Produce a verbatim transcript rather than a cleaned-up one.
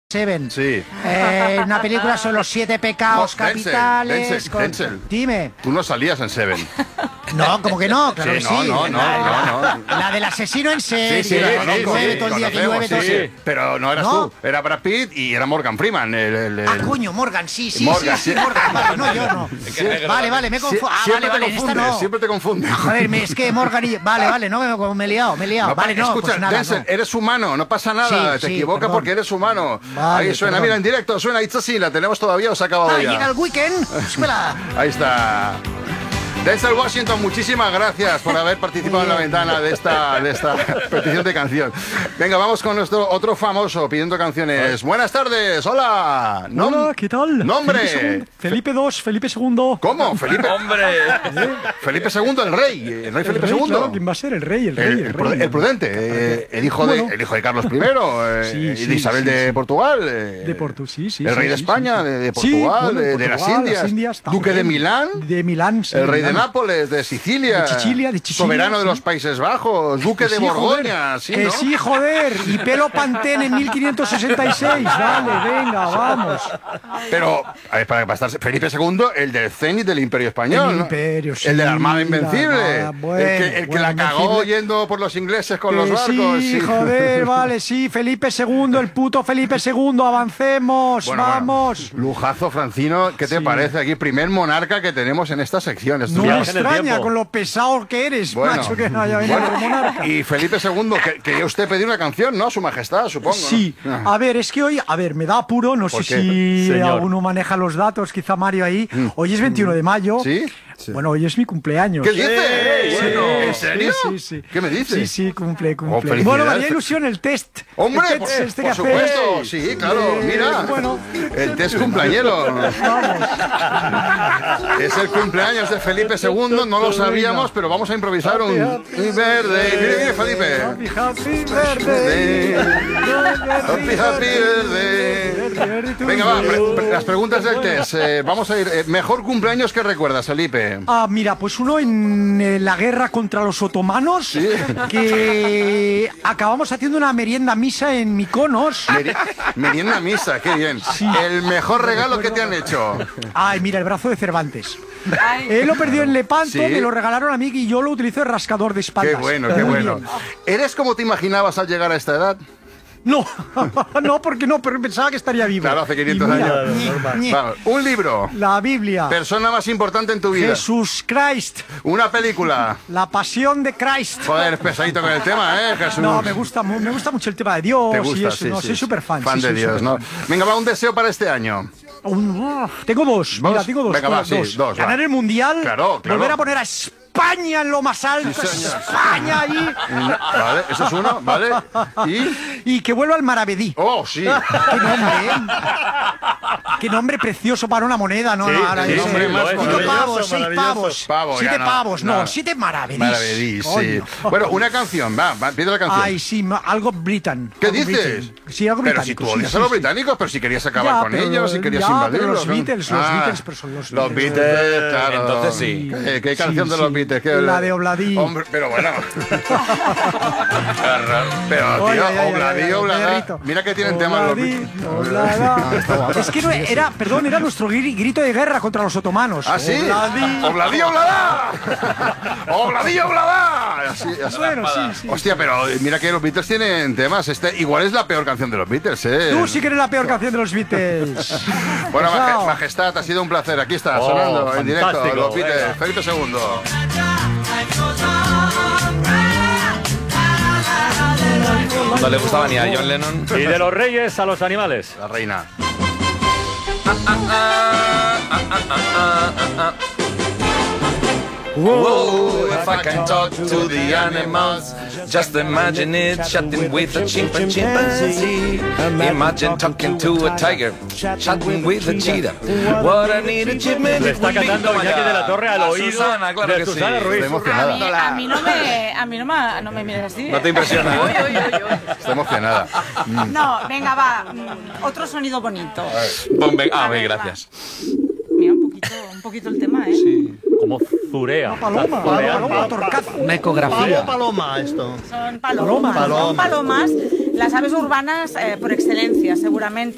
Seven. Sí. Eh, una película sobre los siete pecados No, Denzel, capitales. Denzel, con- Denzel. Dime. Tú no salías en Seven. No, como que no, claro Sí, que no, sí. no, no, la, no, la- la del asesino en serie, Sí, sí, la sí, que sí, llueve sí, todo el día, que conocemos, llueve todo el sí, día. sí. Pero no eras ¿No? tú, era Brad Pitt y era Morgan Freeman. El, el- el- Ah, coño, Morgan, sí, sí, Morgan, sí, sí, sí. Morgan, vale, no, yo no. Vale, vale, me he Sie- confundido. Ah, siempre vale, vale, te en esta confundes, no. siempre te confundes. Joder, me- es que Morgan y... Vale, vale, no, me, me he liado, me he liado. No, Vale, no, escucha, pues nada, Denzel, no. eres humano, no pasa nada. Sí, te sí, equivocas perdón. porque eres humano. Vale, Ahí suena, perdón. mira, en directo, suena It's así, la tenemos todavía o se ha acabado Ah, ya. llega el weekend. Espera. Ahí está. Denzel Washington, muchísimas gracias por haber participado en la ventana de esta, de esta petición de canción. Venga, vamos con nuestro otro famoso pidiendo canciones. Buenas tardes, hola. Nom- Hola, ¿qué tal? Nombre. Felipe segundo, Felipe dos, Felipe segundo. ¿Cómo? Felipe. ¡Hombre! Felipe segundo, el rey. El rey Felipe El rey, segundo. claro, ¿quién va a ser? El rey, el rey, El, el, el rey. pru- el prudente, eh, el, hijo de, Bueno. el hijo de Carlos primero, eh, Sí, y de sí, Isabel sí, de sí. Portugal. eh, De Portu, sí, sí. El sí, rey de sí, España, sí. de, de Sí, Portugal, bueno, de, de las Portugal, Indias, las Indias duque de también. Milán, De Milán, sí, el rey de Milán. Nápoles, de Sicilia, De Sicilia, de Sicilia, soberano de sí. los Países Bajos, duque Que de sí, Borgoña, joder, sí, que ¿no? sí, joder. Y pelo Pantene en mil quinientos sesenta y seis. Dale, venga, vamos. Pero, a ver, para, para estar Felipe segundo, el del cenit del Imperio Español, El ¿no? Imperio, sí, el de la Armada la Invencible, Armada, bueno, el que, el que bueno, la cagó Invencible. yendo por los ingleses con Que los barcos. sí, joder, vale, sí, Felipe segundo, el puto Felipe segundo, avancemos, Bueno, bueno. vamos. Lujazo, Francino, ¿qué te Sí. parece aquí? Primer monarca que tenemos en esta sección. Esto No es- me Viaje en el extraña tiempo. con lo pesado que eres, Bueno, macho, que no haya venido bueno, como monarca. y Felipe segundo, que, quería usted pedir una canción, ¿no? Su majestad, supongo. ¿no? Sí, Ah. a ver, es que hoy, a ver, me da apuro, no sé ¿Por qué? si Señor. alguno maneja los datos, quizá Mario ahí. Hoy es veintiuno de mayo. ¿Sí? Bueno, hoy es mi cumpleaños. ¿Qué dices? Sí, Bueno, sí, ¿en serio? Sí, sí. ¿Qué me dices? Sí, sí, cumple, Oh, cumple. felicidades. Bueno, me haría ilusión el test. Hombre, el por, test este por que supuesto, hace- sí, claro, Eh, mira. Bueno, El test cumpleañero. Es el cumpleaños de Felipe segundo, no lo sabíamos, pero vamos a improvisar un, un verde. Mire, mire, Felipe. happy, happy birthday. Happy, happy birthday. Venga, va, pre- pre- las preguntas del test. Eh, vamos a ir. eh, mejor cumpleaños que recuerdas, Felipe. Ah, mira, pues uno en eh, la guerra contra los otomanos, que acabamos haciendo una merienda misa en Mykonos. Meri- Merienda misa, qué bien. El mejor regalo que te han hecho. Ay, mira, el brazo de Cervantes. Él lo perdió en Lepanto, Sí. me lo regalaron a mí y yo lo utilizo de rascador de espaldas. Qué bueno, qué Muy bueno. bien. ¿Eres como te imaginabas al llegar a esta edad? No, no, porque no, pero pensaba que estaría vivo. Claro, hace quinientos Y mira, años. ñe, ñe. Vamos, un libro. La Biblia. Persona más importante en tu vida. Jesús Christ. Una película. La pasión de Christ. Joder, pesadito con el tema, ¿eh, Jesús? No, me gusta, mu- me gusta mucho el tema de Dios Te y gusta, eso. sí, no, sí, soy sí. súper fan. Fan sí, de soy Dios, ¿no? superfan. Venga, va, un deseo para este año. Un- uf, tengo dos. ¿Dos? Mira, tengo dos. Venga, va, Bueno, sí, dos, va. Ganar el mundial. Claro, claro. Volver a poner a España en lo más alto. Sí, señor. España ahí. Vale, eso es uno, ¿vale? Y... Y que vuelva al Maravedí. Oh, sí. Qué nombre, ¿eh? Qué nombre precioso para una moneda, ¿no? Sí, no, ahora sí, dice, hombre, más cinco maravilloso, pavos, seis maravilloso. pavos. Pavos, siete ya no, pavos, no, no. siete maravedís. Maravedís, sí. Coño. Bueno, una canción, va, va, pide la canción. Ay, sí, ma- algo Britain. ¿Qué algo dices? Britain. Sí, algo Pero si británico. tú sí, odias sí, a los sí. británicos, pero si querías acabar Ya, con pero- ellos, si querías ya, pero invadirlos. los ¿no? Beatles, los Ah, Beatles, pero son los Los Beatles. Beatles, claro. Entonces sí. ¿Qué, qué canción Sí, de los sí. Beatles? ¿Qué- La de Obladí. Hombre, pero bueno. Pero, tío, Ay, ay, ay, Obladí, ay, ay, Obladá. perrito. Mira que tienen temas los Obladí, Beatles. Obladá. Es que no era, perdón, era nuestro gri- grito de guerra contra los otomanos. ¿Ah, sí? Obladí. ¡Obladí, Obladá! ¡Obladí, Obladá! Así, así. Bueno, sí, sí. Hostia, pero mira que los Beatles tienen temas. Este igual es la peor canción de los Beatles, ¿eh? Tú sí que eres la peor canción de los Beatles. Bueno, Pesado. maje- Majestad, ha sido un placer. Aquí está, Oh, sonando en directo. fantástico, Los Beatles, venga. Felipe segundo. No le gustaba ni a John Lennon. Y de los reyes a los animales. La reina. Whoa, if I can talk to the animals, just imagine it chatting with a chimpa chimpanzee. Imagine talking to a tiger, chatting with a cheetah. What an achievement Le it está would be. cantando Toma Iñaki ya. de la Torre al A oído Susana, claro de que sí. Susana Ruiz. Estoy emocionada. A mí, a mí no me, a mí no me, no me mires así. No te ¿eh? impresiona, ¿eh? Uy, uy, uy, uy. Está emocionada. No, venga, va. mm, Otro sonido bonito. Pon, ven- Ah, A bien, ver, gracias. Mira, un poquito, un poquito el tema, ¿eh? Como zurea. Paloma, Está zureando. paloma, torcaz. Una ecografía. paloma esto. Son palomas. Son palomas, las aves urbanas eh, por excelencia, seguramente.